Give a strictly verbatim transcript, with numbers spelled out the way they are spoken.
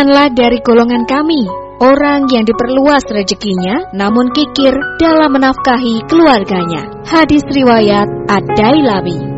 Janganlah dari golongan kami orang yang diperluas rezekinya, namun kikir dalam menafkahi keluarganya. Hadis riwayat Ad-Dailami.